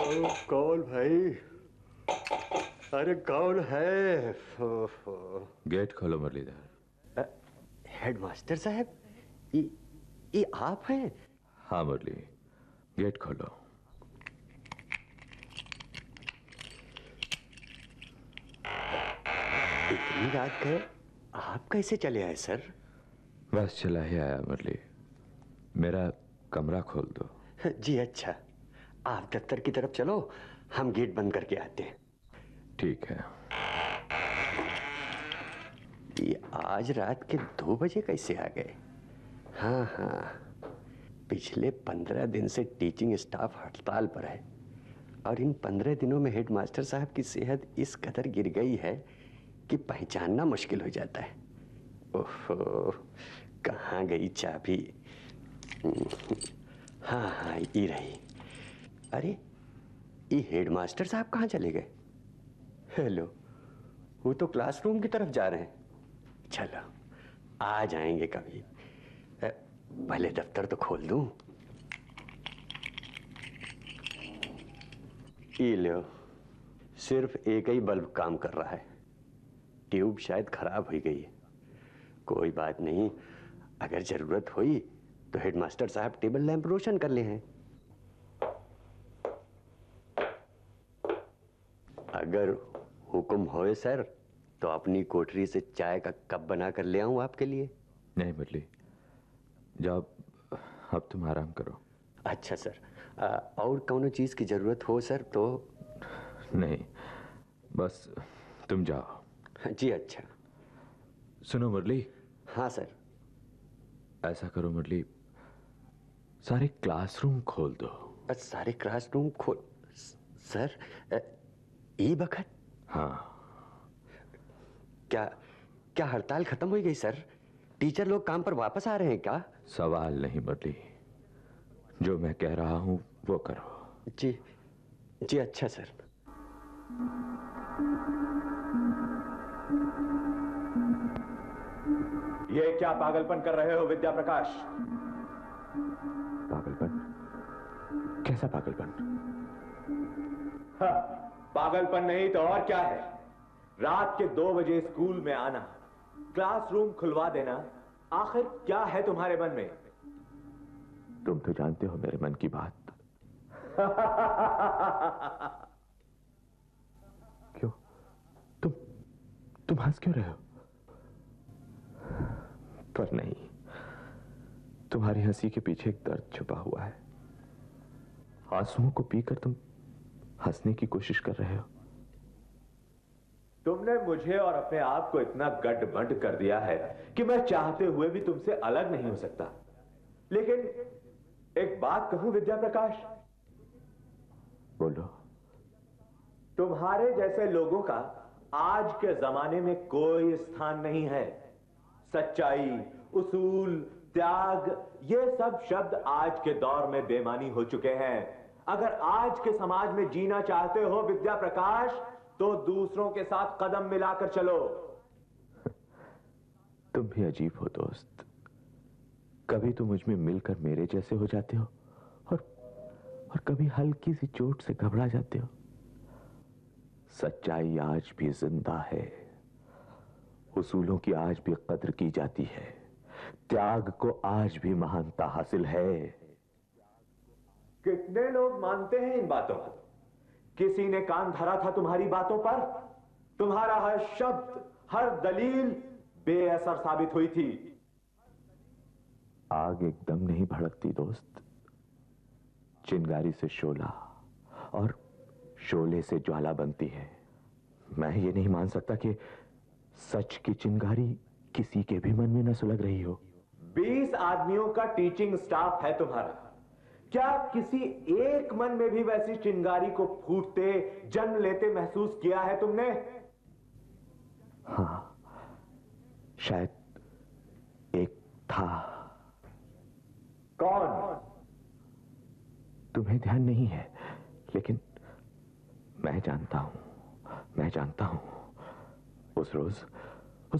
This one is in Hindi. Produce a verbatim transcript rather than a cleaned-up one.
कौन भाई? अरे कौन है? गेट खोलो मुरलीधर। हेडमास्टर साहब, ये ये आप हैं? हाँ मुरली, गेट खोलो। इतनी रात गए, आप कैसे चले आए सर? बस चला ही आया मुरली, मेरा कमरा खोल दो। जी अच्छा, आप दफ्तर की तरफ चलो, हम गेट बंद करके आते हैं। ठीक है। ये आज रात के दो बजे कैसे आ गए? हाँ हाँ, पिछले पंद्रह दिन से टीचिंग स्टाफ हड़ताल पर है और इन पंद्रह दिनों में हेडमास्टर साहब की सेहत इस कदर गिर गई है कि पहचानना मुश्किल हो जाता है। ओहो, कहाँ गई चाबी? हाँ हाँ, ये रही। अरे, ये हेडमास्टर साहब कहाँ चले गए? हेलो, वो तो क्लासरूम की तरफ जा रहे हैं। चलो, आ जाएंगे कभी। पहले दफ्तर तो खोल दूं। ये लो, सिर्फ एक ही बल्ब काम कर रहा है, ट्यूब शायद खराब हो गई है। कोई बात नहीं, अगर जरूरत हुई तो हेडमास्टर साहब टेबल लैंप रोशन कर ले हैं। अगर हुक्म होए सर, तो अपनी कोठरी से चाय का कप बना कर ले आऊं आपके लिए। नहीं मुरली, जाओ, अब तुम आराम करो। अच्छा सर, आ, और कौनो चीज की जरूरत हो सर तो? नहीं, बस तुम जाओ। जी अच्छा। सुनो मुरली। हाँ सर। ऐसा करो मुरली, सारे क्लासरूम खोल दो। सारे क्लासरूम खोल? सर, ये बखत? हाँ। क्या क्या हड़ताल खत्म हो गई सर? टीचर लोग काम पर वापस आ रहे हैं क्या? सवाल नहीं मुरली, जो मैं कह रहा हूं वो करो। जी जी अच्छा सर। ये क्या पागलपन कर रहे हो विद्या प्रकाश? पागलपन? कैसा पागलपन? हाँ, पागलपन नहीं तो और क्या है? रात के दो बजे स्कूल में आना, क्लासरूम खुलवा देना, आखिर क्या है तुम्हारे मन में? तुम तो जानते हो मेरे मन की बात। क्यों? तुम तुम हंस क्यों रहे हो? पर नहीं, तुम्हारी हंसी के पीछे एक दर्द छुपा हुआ है। आंसुओं को पीकर तुम हंसने की कोशिश कर रहे हो। तुमने मुझे और अपने आप को इतना गड्ढ-बड्ढ कर दिया है कि मैं चाहते हुए भी तुमसे अलग नहीं हो सकता। लेकिन एक बात कहूं विद्या प्रकाश? बोलो। तुम्हारे जैसे लोगों का आज के जमाने में कोई स्थान नहीं है। सच्चाई, उसूल, त्याग, ये सब शब्द आज के दौर में बेमानी हो चुके हैं। अगर आज के समाज में जीना चाहते हो विद्या प्रकाश, तो दूसरों के साथ कदम मिलाकर चलो। तुम भी अजीब हो दोस्त, कभी तो मुझ में मिलकर मेरे जैसे हो जाते हो और और कभी हल्की सी चोट से घबरा जाते हो। सच्चाई आज भी जिंदा है, उसूलों की आज भी कद्र की जाती है, त्याग को आज भी महानता हासिल है। कितने लोग मानते हैं इन बातों को? किसी ने कान धरा था तुम्हारी बातों पर? तुम्हारा हर शब्द, हर दलील बेअसर साबित हुई थी। आग एकदम नहीं भड़कती दोस्त, चिंगारी से शोला और शोले से ज्वाला बनती है। मैं ये नहीं मान सकता कि सच की चिंगारी किसी के भी मन में न सुलग रही हो। बीस आदमियों का टीचिंग स्टाफ है तुम्हारा, क्या किसी एक मन में भी वैसी चिंगारी को फूटते, जन्म लेते महसूस किया है तुमने? हाँ, शायद एक था। कौन? तुम्हें ध्यान नहीं है, लेकिन मैं जानता हूं, मैं जानता हूं। उस रोज